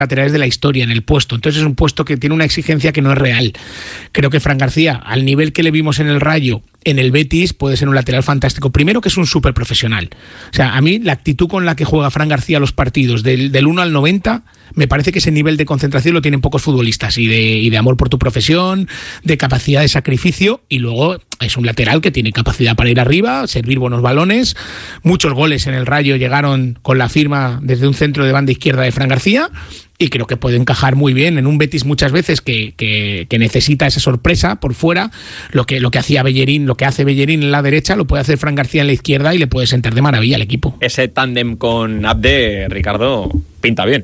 laterales de la historia en el puesto. Entonces es un puesto que tiene una exigencia que no es real. Creo que Fran García, al nivel que le vimos en el Rayo, en el Betis, puede ser un lateral fantástico. Primero, que es un súper profesional. O sea, a mí la actitud con la que juega Fran García los partidos del 1 al 90, me parece que ese nivel de concentración lo tienen pocos futbolistas, y de amor por tu profesión, de capacidad de sacrificio, y luego es un lateral que tiene capacidad para ir arriba, servir buenos balones. Muchos goles en el Rayo llegaron con la firma desde un centro de banda izquierda de Fran García, y creo que puede encajar muy bien en un Betis muchas veces que necesita esa sorpresa por fuera. Lo que hacía Bellerín, lo que hace Bellerín en la derecha, lo puede hacer Fran García en la izquierda y le puede sentar de maravilla al equipo. Ese tándem con Abde, Ricardo, pinta bien.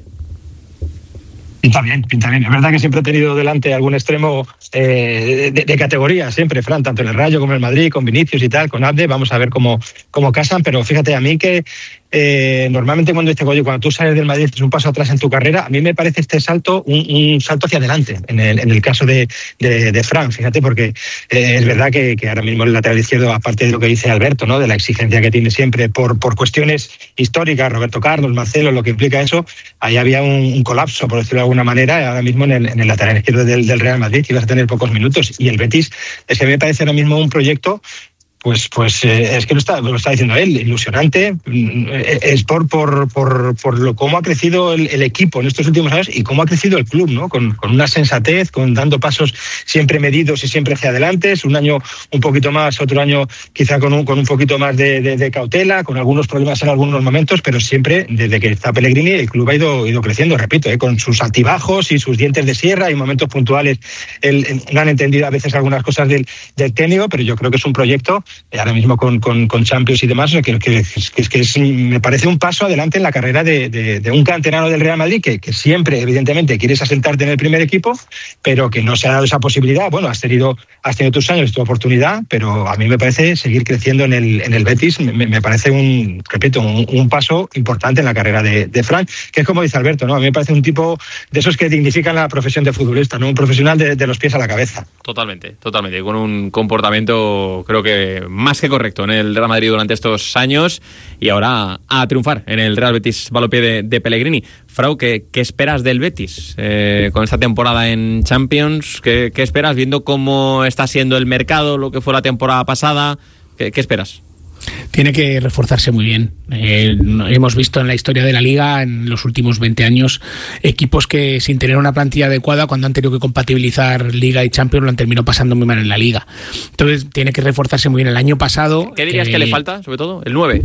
Pinta bien. Es verdad que siempre ha tenido delante algún extremo de categoría, siempre, Fran, tanto en el Rayo como en el Madrid, con Vinicius y tal, con Abde. Vamos a ver cómo casan, pero fíjate, a mí que normalmente cuando tú sales del Madrid es un paso atrás en tu carrera, a mí me parece este salto un salto hacia adelante en el caso de Fran, fíjate, porque es verdad que ahora mismo el lateral izquierdo, aparte de lo que dice Alberto, ¿no?, de la exigencia que tiene siempre por cuestiones históricas, Roberto Carlos, Marcelo, lo que implica eso, ahí había un colapso, por decirlo de alguna manera, ahora mismo en el lateral izquierdo del Real Madrid, ibas a tener pocos minutos, y el Betis es que me parece ahora mismo un proyecto pues es que lo está diciendo él, ilusionante. Es por cómo ha crecido el equipo en estos últimos años y cómo ha crecido el club, ¿no? Con una sensatez, dando pasos siempre medidos y siempre hacia adelante. Es un año un poquito más, otro año quizá con un poquito más de cautela, con algunos problemas en algunos momentos, pero siempre, desde que está Pellegrini, el club ha ido creciendo, repito, con sus altibajos y sus dientes de sierra y momentos puntuales. No han entendido a veces algunas cosas del técnico, pero yo creo que es un proyecto ahora mismo con Champions y demás, que me parece un paso adelante en la carrera de un canterano del Real Madrid que siempre, evidentemente, quieres asentarte en el primer equipo, pero que no se ha dado esa posibilidad. Bueno, has tenido tus años, tu oportunidad, pero a mí me parece seguir creciendo en el Betis, me parece un paso importante en la carrera de Fran, que es como dice Alberto, ¿no? A mí me parece un tipo de esos que dignifican la profesión de futbolista, ¿no? Un profesional de los pies a la cabeza. Totalmente, con un comportamiento, creo que más que correcto en el Real Madrid durante estos años, y ahora a triunfar en el Real Betis Balompié de Pellegrini. Frau, ¿qué esperas del Betis con esta temporada en Champions? ¿Qué esperas viendo cómo está siendo el mercado, lo que fue la temporada pasada? ¿Qué esperas? Tiene que reforzarse muy bien. Hemos visto en la historia de la Liga, en los últimos 20 años, equipos que sin tener una plantilla adecuada, cuando han tenido que compatibilizar Liga y Champions, lo han terminado pasando muy mal en la Liga. Entonces tiene que reforzarse muy bien. El año pasado... ¿Qué dirías que le falta, sobre todo? ¿El 9?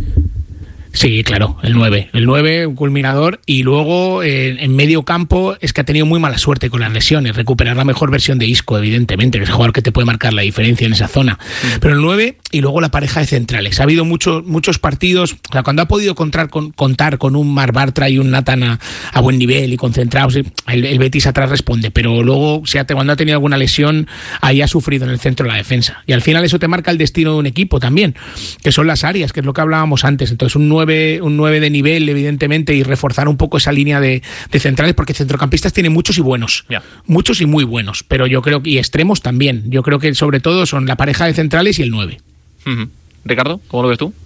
Sí, claro, el 9, un culminador, y luego en medio campo es que ha tenido muy mala suerte con las lesiones. Recuperar la mejor versión de Isco, evidentemente, que es el jugador que te puede marcar la diferencia en esa zona. Pero el 9 y luego la pareja de centrales. Ha habido muchos partidos, o sea, cuando ha podido contar con un Marc Bartra y un Nathan a buen nivel y concentrados, el Betis atrás responde, pero luego cuando ha tenido alguna lesión, ahí ha sufrido en el centro de la defensa. Y al final eso te marca el destino de un equipo también, que son las áreas, que es lo que hablábamos antes. Entonces un 9 de nivel, evidentemente, y reforzar un poco esa línea de centrales, porque centrocampistas tiene muchos y buenos, muchos y muy buenos, pero yo creo que, y extremos también, yo creo que sobre todo son la pareja de centrales y el 9. Ricardo, ¿cómo lo ves tú?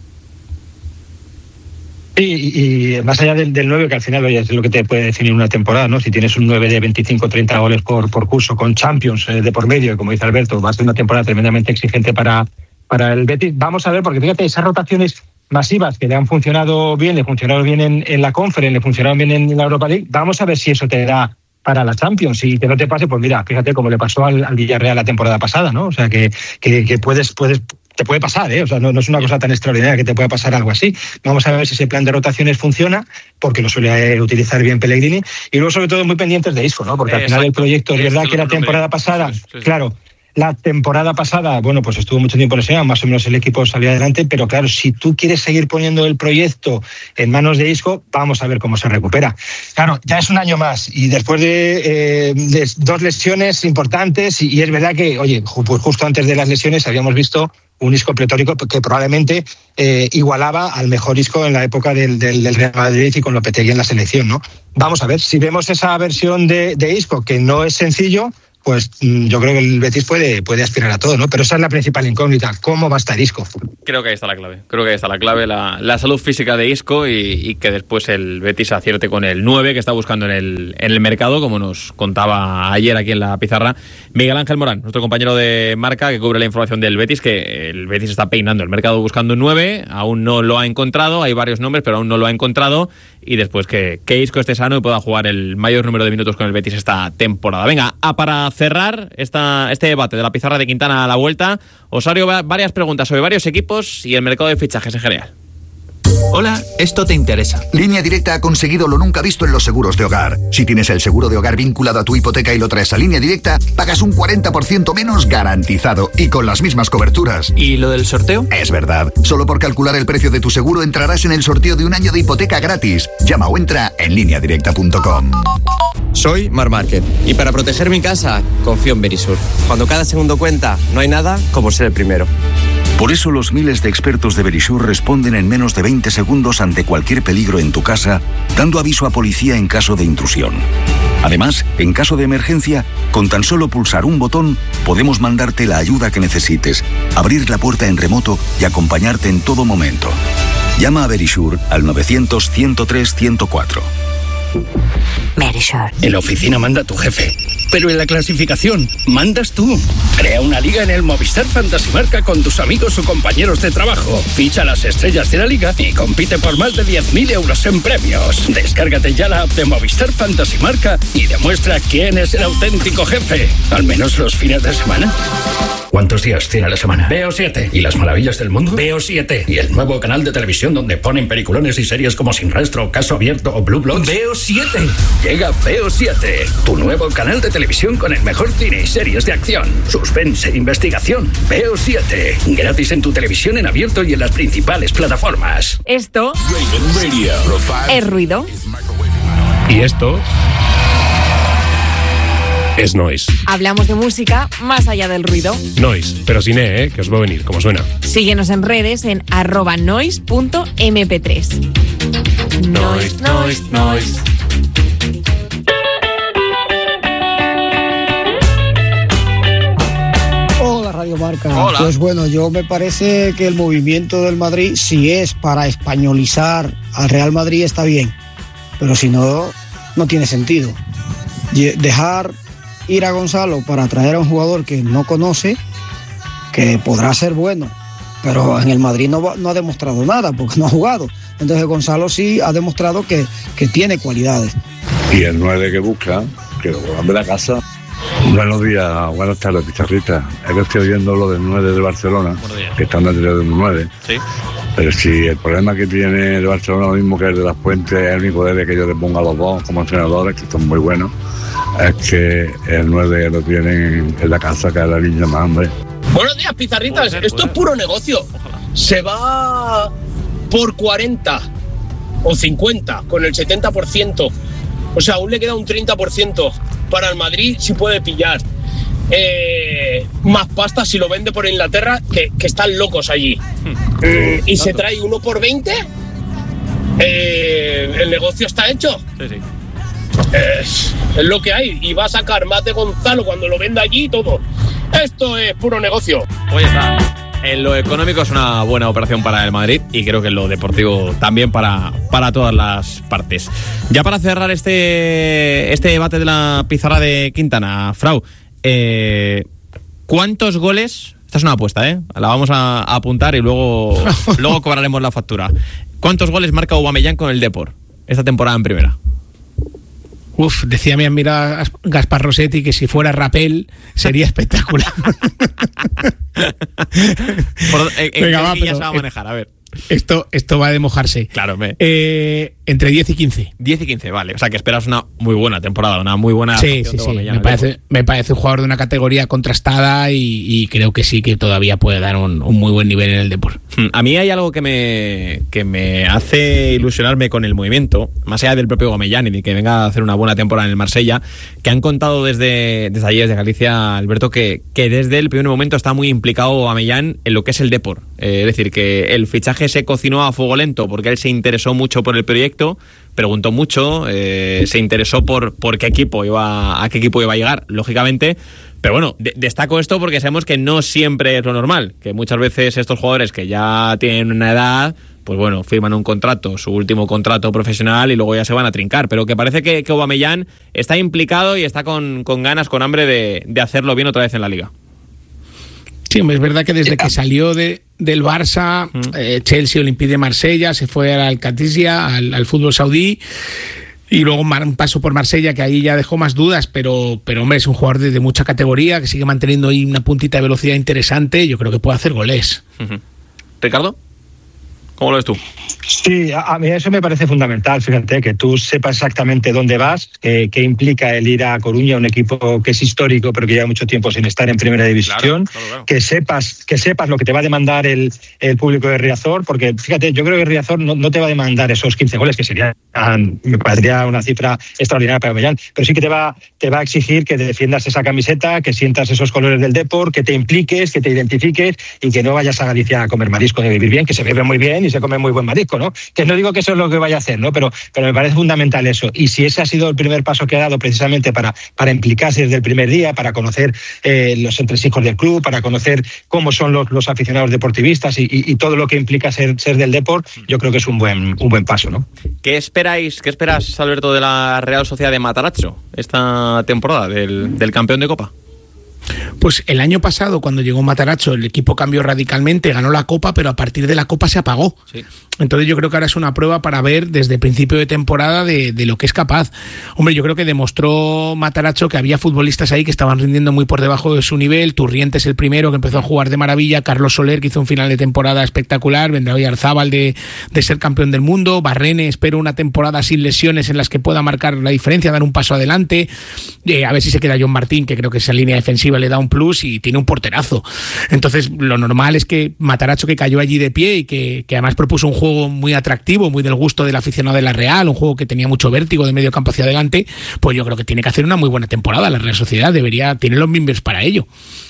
Y más allá del 9, que al final es lo que te puede definir una temporada, ¿no? Si tienes un 9 de 25-30 goles por curso, con Champions de por medio, como dice Alberto, va a ser una temporada tremendamente exigente para el Betis. Vamos a ver, porque fíjate, esas rotaciones masivas que le han funcionado bien, le funcionaron bien en la Conference, le funcionaron bien en la Europa League, vamos a ver si eso te da para la Champions. Y que no te pase, pues mira, fíjate cómo le pasó al Villarreal la temporada pasada, ¿no? O sea, que puedes te puede pasar, ¿eh? O sea, no es una cosa tan extraordinaria que te pueda pasar algo así. Vamos a ver si ese plan de rotaciones funciona, porque lo suele utilizar bien Pellegrini. Y luego, sobre todo, muy pendientes de Isco, ¿no? Porque al final el proyecto, es verdad que la temporada pasada, claro, la temporada pasada, bueno, pues estuvo mucho tiempo lesionado, más o menos el equipo salió adelante, pero claro, si tú quieres seguir poniendo el proyecto en manos de Isco, vamos a ver cómo se recupera. Claro, ya es un año más, y después de 2 lesiones importantes, y es verdad que, oye, pues justo antes de las lesiones habíamos visto un Isco pletórico que probablemente igualaba al mejor Isco en la época del Real Madrid y con Lopetegui en la selección, ¿no? Vamos a ver, si vemos esa versión de Isco, que no es sencillo, pues yo creo que el Betis puede aspirar a todo, ¿no? Pero esa es la principal incógnita, ¿cómo va a estar Isco? Creo que ahí está la clave. La salud física de Isco y que después el Betis acierte con el 9 que está buscando en el mercado, como nos contaba ayer aquí en la pizarra Miguel Ángel Morán, nuestro compañero de Marca que cubre la información del Betis, que el Betis está peinando el mercado buscando un 9, aún no lo ha encontrado, hay varios nombres pero aún no lo ha encontrado, y después que Isco esté sano y pueda jugar el mayor número de minutos con el Betis esta temporada. Venga, para cerrar este debate de la pizarra de Quintana a la vuelta, os haré varias preguntas sobre varios equipos y el mercado de fichajes en general. Hola, esto te interesa. Línea Directa ha conseguido lo nunca visto en los seguros de hogar. Si tienes el seguro de hogar vinculado a tu hipoteca y lo traes a Línea Directa, pagas un 40% menos garantizado y con las mismas coberturas. ¿Y lo del sorteo? Es verdad. Solo por calcular el precio de tu seguro entrarás en el sorteo de un año de hipoteca gratis. Llama o entra en lineadirecta.com. Soy Mar Márquez y para proteger mi casa confío en Verisur. Cuando cada segundo cuenta, no hay nada como ser el primero. Por eso los miles de expertos de Verisur responden en menos de 20 segundos ante cualquier peligro en tu casa, dando aviso a policía en caso de intrusión. Además, en caso de emergencia, con tan solo pulsar un botón, podemos mandarte la ayuda que necesites, abrir la puerta en remoto y acompañarte en todo momento. Llama a Verisur al 900-103-104. Verisur. En la oficina manda tu jefe, pero en la clasificación mandas tú. Crea una liga en el Movistar Fantasy Marca con tus amigos o compañeros de trabajo. Ficha las estrellas de la liga y compite por más de 10.000 euros en premios. Descárgate ya la app de Movistar Fantasy Marca y demuestra quién es el auténtico jefe. Al menos los fines de semana. ¿Cuántos días tiene la semana? Veo 7. ¿Y las maravillas del mundo? Veo 7. ¿Y el nuevo canal de televisión donde ponen peliculones y series como Sin Rastro, Caso Abierto o Blue Bloods? Veo 7. Llega Veo 7, tu nuevo canal de televisión con el mejor cine y series de acción, suspense e investigación. Veo 7. Gratis en tu televisión en abierto y en las principales plataformas. Esto es ruido. Y esto es noise. Hablamos de música más allá del ruido. Noise, pero sin que os va a venir, como suena. Síguenos en redes en @noise.mp3. Noise. Hola Radio Marca. Hola. Pues bueno, yo me parece que el movimiento del Madrid, si es para españolizar al Real Madrid, está bien, pero si no, no tiene sentido. Dejar ir a Gonzalo para traer a un jugador que no conoce, que podrá ser bueno, pero en el Madrid no ha demostrado nada porque no ha jugado. Entonces Gonzalo sí ha demostrado que tiene cualidades. Y el 9 que busca, que lo vuelvan de la casa. Buenos días, buenas tardes, pizarrita. Es que estoy oyendo lo del 9 de Barcelona, que está en el de un 9. Sí. Pero si el problema que tiene el Barcelona, lo mismo que el de las Puentes, es el único de que yo le ponga a los dos como entrenadores, que son muy buenos, es que el 9 lo tienen en la casa, que es la niña más hambre. Buenos días, pizarritas. Esto es puro negocio. Se va por 40 o 50 con el 70%. O sea, aún le queda un 30% para el Madrid si puede pillar más pasta si lo vende por Inglaterra, que están locos allí. Y se trae uno por 20. El negocio está hecho. Sí. Es lo que hay. Y va a sacar más de Gonzalo cuando lo venda allí y todo. Esto es puro negocio. Oye, está. En lo económico es una buena operación para el Madrid y creo que en lo deportivo también para todas las partes. Ya para cerrar este debate de la pizarra de Quintana, Frau, ¿cuántos goles? Esta es una apuesta, la vamos a apuntar y luego cobraremos la factura. ¿Cuántos goles marca Aubameyang con el Depor esta temporada en primera? Decía mi amigo Gaspar Rossetti que si fuera Rapel sería espectacular. Venga, va, se va a manejar, a ver. Esto va de mojarse. Claro, entre 10 y 15. 10 y 15, vale. O sea, que esperas una muy buena temporada, una muy buena... Sí. Me parece un jugador de una categoría contrastada y creo que sí que todavía puede dar un muy buen nivel en el deporte. A mí hay algo que me hace ilusionarme con el movimiento, más allá del propio Aubameyang y de que venga a hacer una buena temporada en el Marsella, que han contado desde allí, desde Galicia, Alberto, que desde el primer momento está muy implicado Aubameyang en lo que es el deporte. Es decir, que el fichaje se cocinó a fuego lento porque él se interesó mucho por el proyecto, preguntó mucho, se interesó por a qué equipo iba a llegar, lógicamente. Pero bueno, destaco esto porque sabemos que no siempre es lo normal, que muchas veces estos jugadores que ya tienen una edad, pues bueno, firman un contrato, su último contrato profesional, y luego ya se van a trincar. Pero que parece que Aubameyang está implicado y está con ganas, con hambre de hacerlo bien otra vez en la Liga. Sí, es verdad que desde que salió del Barça, Chelsea, Olympique de Marsella, se fue al Al-Qadisiyah, al fútbol saudí, y luego un paso por Marsella, que ahí ya dejó más dudas, pero hombre, es un jugador de mucha categoría, que sigue manteniendo ahí una puntita de velocidad interesante. Yo creo que puede hacer goles. ¿Ricardo? ¿Cómo lo ves tú? Sí, a mí eso me parece fundamental, fíjate, que tú sepas exactamente dónde vas, qué implica el ir a Coruña, un equipo que es histórico pero que lleva mucho tiempo sin estar en primera división, claro. Que sepas lo que te va a demandar el público de Riazor, porque fíjate, yo creo que Riazor no te va a demandar esos 15 goles, que me parecería una cifra extraordinaria para Aubameyang, pero sí que te va a exigir que defiendas esa camiseta, que sientas esos colores del Depor, que te impliques, que te identifiques y que no vayas a Galicia a comer marisco de vivir bien, que se bebe muy bien y se come muy buen marisco, ¿no? Que no digo que eso es lo que vaya a hacer, ¿no? Pero me parece fundamental eso. Y si ese ha sido el primer paso que ha dado precisamente para implicarse desde el primer día, para conocer los entresijos del club, para conocer cómo son los aficionados deportivistas y todo lo que implica ser del Depor, yo creo que es un buen paso, ¿no? ¿Qué esperas, Alberto, de la Real Sociedad de Matarazzo esta temporada, del campeón de Copa? Pues el año pasado, cuando llegó Matarazzo, el equipo cambió radicalmente, ganó la Copa, pero a partir de la Copa se apagó. Sí. Entonces yo creo que ahora es una prueba para ver desde el principio de temporada de lo que es capaz. Hombre, yo creo que demostró Matarazzo que había futbolistas ahí que estaban rindiendo muy por debajo de su nivel. Turrientes el primero, que empezó a jugar de maravilla. Carlos Soler, que hizo un final de temporada espectacular. Vendrá Oyarzábal de ser campeón del mundo. Barrene, espero una temporada sin lesiones en las que pueda marcar la diferencia, dar un paso adelante. A ver si se queda John Martín, que creo que esa línea defensiva le da un plus, y tiene un porterazo. Entonces lo normal es que Matarazzo, que cayó allí de pie y que además propuso un juego muy atractivo, muy del gusto del aficionado de la Real, un juego que tenía mucho vértigo de medio campo hacia adelante, pues yo creo que tiene que hacer una muy buena temporada. La Real Sociedad tiene los mimbres para ello.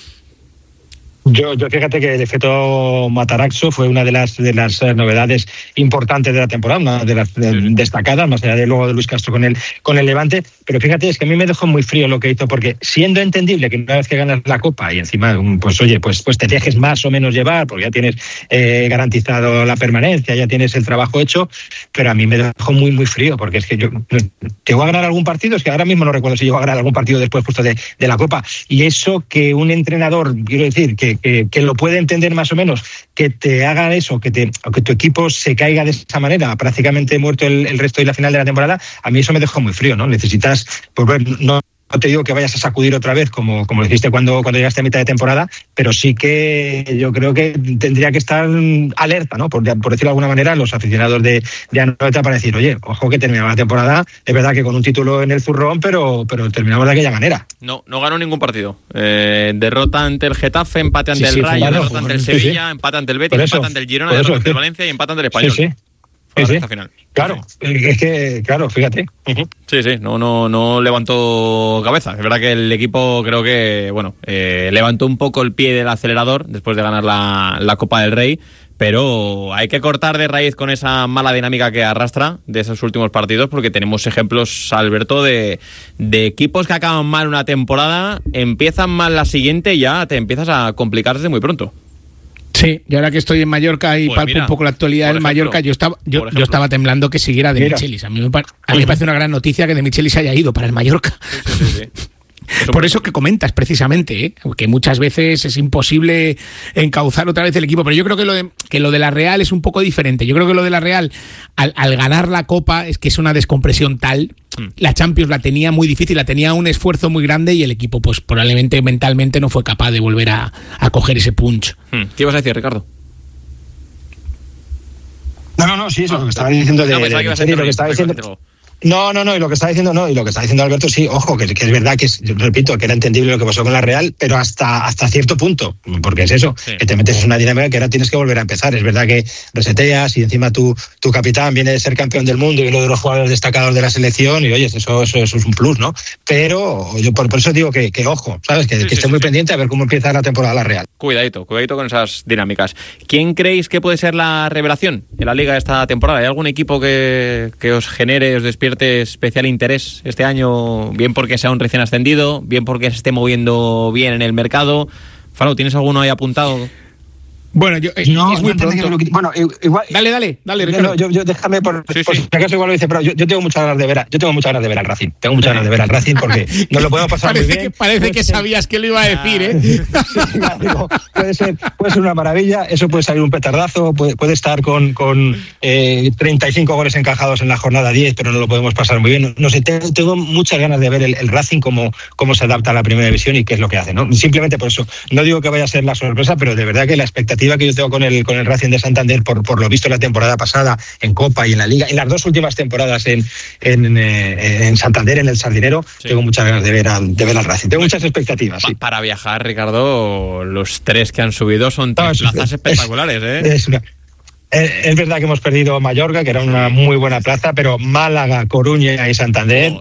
Yo fíjate que el efecto Matarazzo fue una de las novedades importantes de la temporada, una de las destacadas, más allá de luego de Luis Castro con el Levante. Pero fíjate, es que a mí me dejó muy frío lo que hizo, porque siendo entendible que una vez que ganas la Copa y encima, pues oye, pues te dejes más o menos llevar, porque ya tienes garantizado la permanencia, ya tienes el trabajo hecho, pero a mí me dejó muy, muy frío, porque es que yo llegó a ganar algún partido, es que ahora mismo no recuerdo si llegó a ganar algún partido después justo de la Copa. Y eso, que un entrenador, quiero decir, que lo puede entender más o menos, que te hagan eso, que tu equipo se caiga de esa manera, prácticamente muerto el resto y la final de la temporada, a mí eso me dejó muy frío, ¿no? Necesitas, pues no te digo que vayas a sacudir otra vez como lo hiciste cuando llegaste a mitad de temporada, pero sí que yo creo que tendría que estar alerta, ¿no? Por decirlo de alguna manera, los aficionados de Anoeta, para decir, oye, ojo, que terminamos la temporada, es verdad que con un título en el zurrón, pero terminamos de aquella manera. No ganó ningún partido. Derrota ante el Getafe, empate ante el Rayo, derrota ante el Sevilla, empate ante el Betis, empate ante el Girona, derrota ante el Valencia y empate ante el Español. Sí. Final. Claro, es que, fíjate. Sí, no levantó cabeza. Es verdad que el equipo, creo que, levantó un poco el pie del acelerador después de ganar la Copa del Rey, pero hay que cortar de raíz con esa mala dinámica que arrastra de esos últimos partidos, porque tenemos ejemplos, Alberto, de equipos que acaban mal una temporada, empiezan mal la siguiente y ya te empiezas a complicar desde muy pronto. Sí, y ahora que estoy en Mallorca y palpo un poco la actualidad del Mallorca, yo estaba temblando que siguiera De Michelis. A mí me parece una gran noticia que De Michelis haya ido para el Mallorca. Sí. Por eso que comentas precisamente, que muchas veces es imposible encauzar otra vez el equipo, pero yo creo que lo de la Real es un poco diferente. Yo creo que lo de la Real, al ganar la Copa, es que es una descompresión tal. La Champions la tenía muy difícil, la tenía un esfuerzo muy grande, y el equipo pues probablemente mentalmente no fue capaz de volver a coger ese punch. ¿Qué ibas a decir, Ricardo? No, sí, eso es lo que estaba diciendo lo que estaba diciendo. No, y lo que está diciendo Alberto, sí, ojo, que es verdad que repito, que era entendible lo que pasó con la Real, pero hasta cierto punto, porque es eso, que te metes en una dinámica que ahora tienes que volver a empezar. Es verdad que reseteas y encima tu capitán viene de ser campeón del mundo y uno de los jugadores destacados de la selección, y oye, eso es un plus, ¿no? Pero yo por eso digo que ojo, ¿sabes? Que esté muy pendiente a ver cómo empieza la temporada la Real. Cuidadito con esas dinámicas. ¿Quién creéis que puede ser la revelación en la Liga esta temporada? ¿Hay algún equipo que os genere, os despierte especial interés este año, bien porque sea un recién ascendido, bien porque se esté moviendo bien en el mercado? Faro, ¿tienes alguno ahí apuntado? Bueno, yo es muy pronto. Bueno, igual. Dale, Ricardo. Yo déjame por si acaso igual lo dice, pero yo tengo muchas ganas de ver. Yo tengo muchas ganas de ver al Racing. Tengo muchas ganas de ver al Racing porque nos lo podemos pasar muy bien. Parece que sabías que lo iba a decir, ¿eh? Sí, digo, puede ser una maravilla. Eso puede salir un petardazo. Puede estar con 35 goles encajados en la jornada 10, pero no lo podemos pasar muy bien. No sé, tengo muchas ganas de ver el Racing cómo se adapta a la primera división y qué es lo que hace, ¿no? Simplemente por eso. No digo que vaya a ser la sorpresa, pero de verdad que la expectativa que yo tengo con el Racing de Santander por lo visto la temporada pasada en Copa y en la Liga, en las dos últimas temporadas en Santander, en el Sardinero, tengo muchas ganas de ver al Racing. Tengo muchas expectativas. Sí. Para viajar, Ricardo, los 3 que han subido son 3 plazas espectaculares, ¿eh? Es verdad que hemos perdido Mallorca, que era una muy buena plaza, pero Málaga, Coruña y Santander,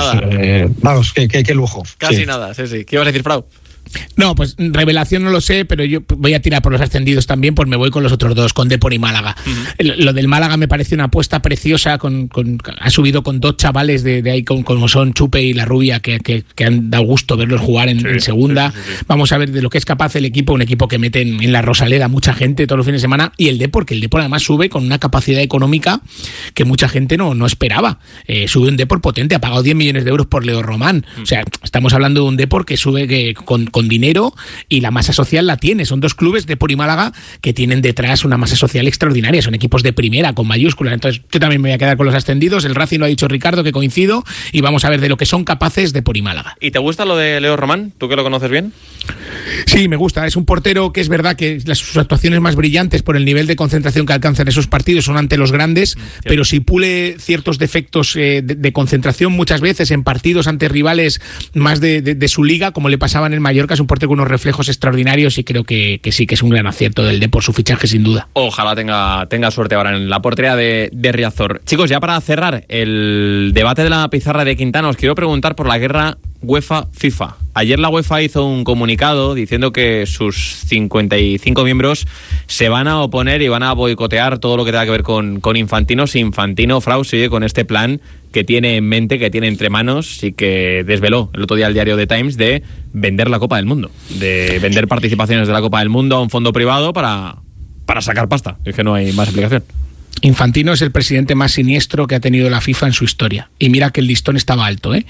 vamos, qué lujo. Casi nada, sí. ¿Qué ibas a decir, Frau? No, pues revelación no lo sé, pero yo voy a tirar por los ascendidos también, pues me voy con los otros dos, con Depor y Málaga. Lo del Málaga me parece una apuesta preciosa, ha subido con 2 chavales de ahí como son Chupe y La Rubia, que han dado gusto verlos jugar en segunda. Sí. Vamos a ver de lo que es capaz el equipo, un equipo que mete en la Rosaleda mucha gente todos los fines de semana, y el Depor, que el Depor además sube con una capacidad económica que mucha gente no esperaba. Sube un Depor potente, ha pagado 10 millones de euros por Leo Román. O sea, estamos hablando de un Depor que sube con dinero, y la masa social la tiene. Son 2 clubes, Depor y Málaga, que tienen detrás una masa social extraordinaria. Son equipos de primera, con mayúsculas. Entonces yo también me voy a quedar con los ascendidos. El Racing lo ha dicho Ricardo, que coincido, y vamos a ver de lo que son capaces Depor y Málaga. ¿Y te gusta lo de Leo Román? ¿Tú que lo conoces bien? Sí, me gusta. Es un portero que es verdad que sus actuaciones más brillantes por el nivel de concentración que alcanzan esos partidos son ante los grandes, pero si pule ciertos defectos de concentración muchas veces en partidos ante rivales más de su liga, como le pasaba en el Mallorca. Es un portero con unos reflejos extraordinarios, y creo que sí, que es un gran acierto del Depor su fichaje, sin duda. Ojalá tenga suerte ahora en la portería de Riazor. Chicos, ya para cerrar el debate de la pizarra de Quintana, os quiero preguntar por la guerra UEFA-FIFA. Ayer la UEFA hizo un comunicado diciendo que sus 55 miembros se van a oponer y van a boicotear todo lo que tenga que ver con Infantino. Si Infantino, Frau, sigue con este plan que tiene en mente, que tiene entre manos, y que desveló el otro día el diario The Times, de vender la Copa del Mundo, de vender participaciones de la Copa del Mundo a un fondo privado para sacar pasta. Es que no hay más explicación. Infantino es el presidente más siniestro que ha tenido la FIFA en su historia. Y mira que el listón estaba alto, ¿eh?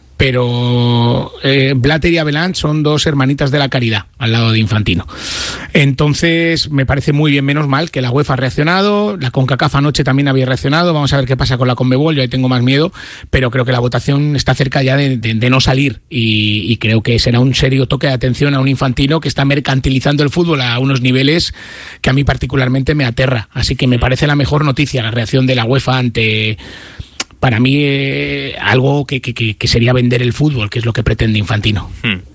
Pero Blatter y Avelange son 2 hermanitas de la caridad al lado de Infantino. Entonces me parece muy bien, menos mal que la UEFA ha reaccionado, la CONCACAF anoche también había reaccionado. Vamos a ver qué pasa con la CONMEBOL, yo ahí tengo más miedo, pero creo que la votación está cerca ya de no salir, y creo que será un serio toque de atención a un Infantino que está mercantilizando el fútbol a unos niveles que a mí particularmente me aterra. Así que me parece la mejor noticia la reacción de la UEFA ante... Para mí, algo que sería vender el fútbol, que es lo que pretende Infantino.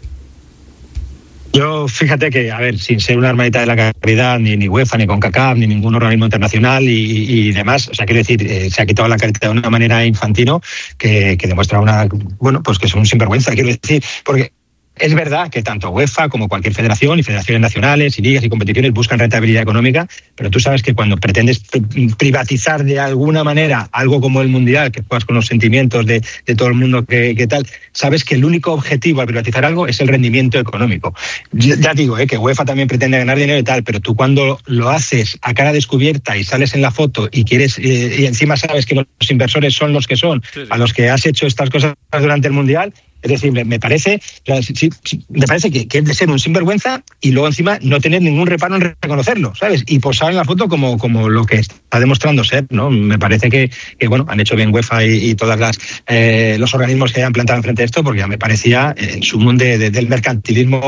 Yo, fíjate que, a ver, sin ser una hermanita de la caridad, ni UEFA, ni CONCACAF, ni ningún organismo internacional y demás, o sea, quiero decir, se ha quitado la careta de una manera Infantino que demuestra pues que es un sinvergüenza, quiero decir, porque... Es verdad que tanto UEFA como cualquier federación y federaciones nacionales y ligas y competiciones buscan rentabilidad económica, pero tú sabes que cuando pretendes privatizar de alguna manera algo como el Mundial, que juegas con los sentimientos de todo el mundo que tal, sabes que el único objetivo al privatizar algo es el rendimiento económico. Ya digo, que UEFA también pretende ganar dinero y tal, pero tú cuando lo haces a cara descubierta y sales en la foto y quieres y encima sabes que los inversores son los que son, a los que has hecho estas cosas durante el Mundial. Es decir, me parece que es de ser un sinvergüenza y luego encima no tener ningún reparo en reconocerlo, ¿sabes? Y posar en la foto como lo que está demostrando ser, ¿no? Me parece que han hecho bien UEFA y todas los organismos que hayan plantado enfrente de esto, porque ya me parecía el sumum del mercantilismo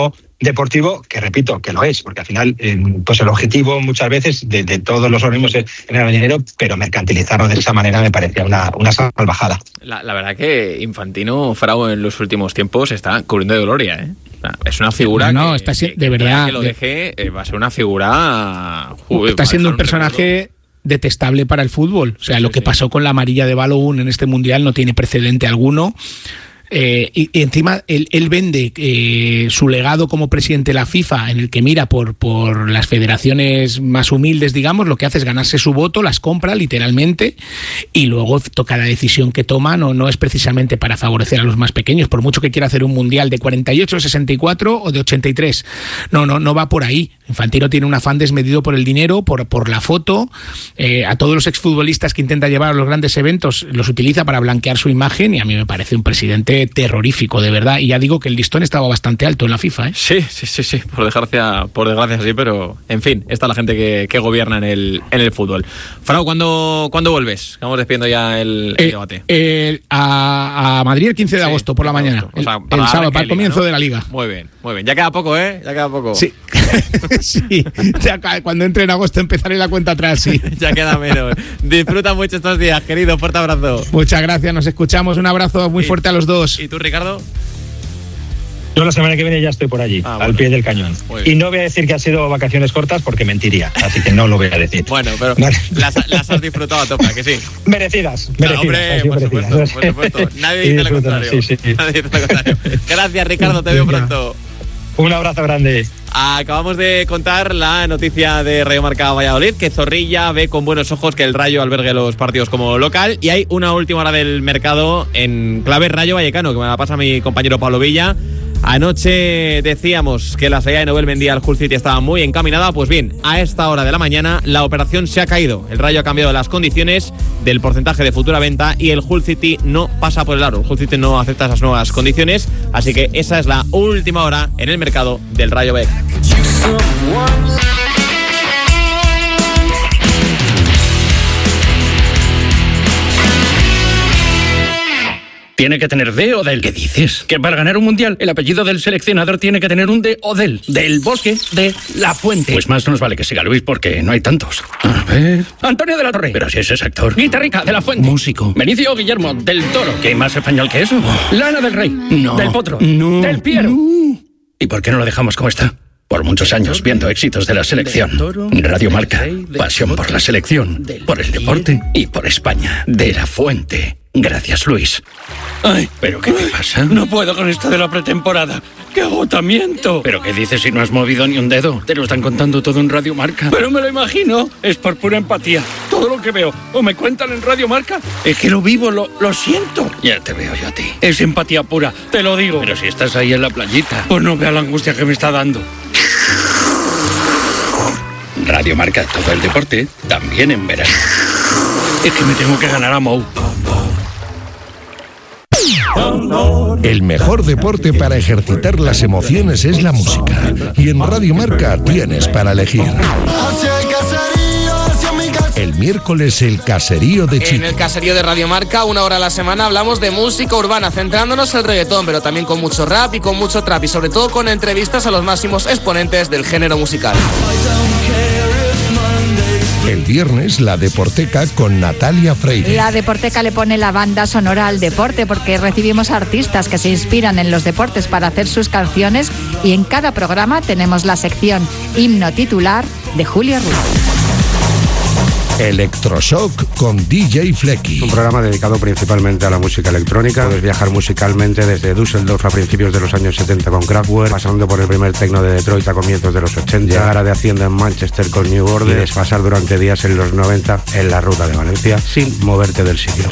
deportivo, que repito, que lo es, porque al final pues el objetivo muchas veces de todos los organismos es generar dinero, pero mercantilizarlo de esa manera me parecía una salvajada. La verdad que Infantino, Frau, en los últimos tiempos está cubriendo de gloria, ¿eh? Es una figura de verdad, que lo deje, va a ser una figura... está siendo un personaje detestable para el fútbol. O sea, lo que pasó con la amarilla de Balogun en este Mundial no tiene precedente alguno. Y encima él vende su legado como presidente de la FIFA, en el que mira por las federaciones más humildes, digamos, lo que hace es ganarse su voto, las compra literalmente, y luego toca la decisión que toma, no es precisamente para favorecer a los más pequeños, por mucho que quiera hacer un mundial de 48, 64 o de 83. No va por ahí. Infantino tiene un afán desmedido por el dinero, por la foto. A todos los exfutbolistas que intenta llevar a los grandes eventos los utiliza para blanquear su imagen, y a mí me parece un presidente terrorífico, de verdad. Y ya digo que el listón estaba bastante alto en la FIFA, ¿eh? Sí, por desgracia sí, pero en fin, está la gente que gobierna en el fútbol. Frau, ¿cuándo vuelves? Vamos despidiendo ya el debate. A Madrid el 15 de agosto por la mañana, el sábado, para el comienzo, ¿no?, de la Liga. Muy bien. Ya queda poco, ¿eh? Ya queda poco. Sí. Sí, ya cuando entre en agosto empezaré la cuenta atrás, sí. Ya queda menos. Disfruta mucho estos días, querido. Fuerte abrazo. Muchas gracias, nos escuchamos. Un abrazo muy fuerte a los dos. ¿Y tú, Ricardo? Yo la semana que viene ya estoy por allí, al pie del cañón. Y no voy a decir que ha sido vacaciones cortas porque mentiría, así que no lo voy a decir. Bueno, pero vale. las has disfrutado a tope, ¿que sí? Merecidas. Hombre, por supuesto. Nadie dice lo contrario. Sí. Nadie dice lo contrario. Gracias, Ricardo, te veo pronto. Un abrazo grande. Acabamos de contar la noticia de Radio Marca Valladolid, que Zorrilla ve con buenos ojos que el Rayo albergue los partidos como local, y hay una última hora del mercado en clave Rayo Vallecano, que me la pasa mi compañero Pablo Villa. Anoche decíamos que la salida de Nobel Mendy al Hull City estaba muy encaminada. Pues bien, a esta hora de la mañana la operación se ha caído. El Rayo ha cambiado las condiciones del porcentaje de futura venta y el Hull City no pasa por el aro. El Hull City no acepta esas nuevas condiciones, así que esa es la última hora en el mercado del Rayo Vallecano. Tiene que tener de o del. ¿Qué dices? Que para ganar un mundial el apellido del seleccionador tiene que tener un de o del. Del Bosque de La Fuente. Pues más nos vale que siga Luis porque no hay tantos. A ver. Antonio de la Torre. Pero si ese es actor. Guitarrica de La Fuente. Músico. Benicio Guillermo del Toro. ¿Qué hay más español que eso? Lana del Rey. No. Del Potro. No. Del Piero. No. ¿Y por qué no lo dejamos como está? Por muchos años viendo éxitos de la selección. Radio Marca. Pasión por la selección, por el deporte y por España. De La Fuente. Gracias, Luis. Ay, ¿pero qué te pasa? No puedo con esto de la pretemporada. ¡Qué agotamiento! ¿Pero qué dices si no has movido ni un dedo? Te lo están contando todo en Radio Marca. Pero me lo imagino. Es por pura empatía. Todo lo que veo o me cuentan en Radio Marca es que lo vivo, lo siento. Ya te veo yo a ti. Es empatía pura, te lo digo. Pero si estás ahí en la playita, pues no vea la angustia que me está dando. Radio Marca, todo el deporte, también en verano. Es que me tengo que ganar a Mou. El mejor deporte para ejercitar las emociones es la música. Y en Radio Marca tienes para elegir. El miércoles el caserío de Chico. En el caserío de Radio Marca, 1 hora a la semana, hablamos de música urbana, centrándonos en el reggaetón, pero también con mucho rap y con mucho trap, y sobre todo con entrevistas a los máximos exponentes del género musical. El viernes, la Deporteca con Natalia Freire. La Deporteca le pone la banda sonora al deporte porque recibimos artistas que se inspiran en los deportes para hacer sus canciones, y en cada programa tenemos la sección Himno Titular de Julio Ruiz. Electroshock con DJ Flecky. Un programa dedicado principalmente a la música electrónica. Puedes viajar musicalmente desde Düsseldorf a principios de los años 70 con Kraftwerk, pasando por el primer techno de Detroit a comienzos de los 80, llegar a de Hacienda en Manchester con New Order y desfasar durante días en los 90 en la ruta de Valencia sin moverte del sitio.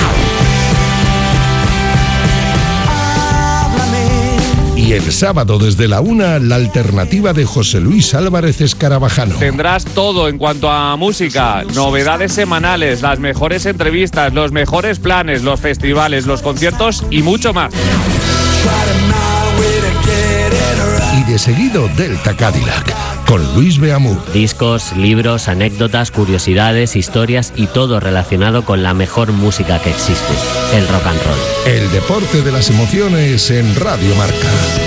Y el sábado desde la 1, la alternativa de José Luis Álvarez Escarabajano. Tendrás todo en cuanto a música, novedades semanales, las mejores entrevistas, los mejores planes, los festivales, los conciertos y mucho más. Y de seguido Delta Cadillac, con Luis Beamú. Discos, libros, anécdotas, curiosidades, historias y todo relacionado con la mejor música que existe, el rock and roll. El deporte de las emociones en Radio Marca.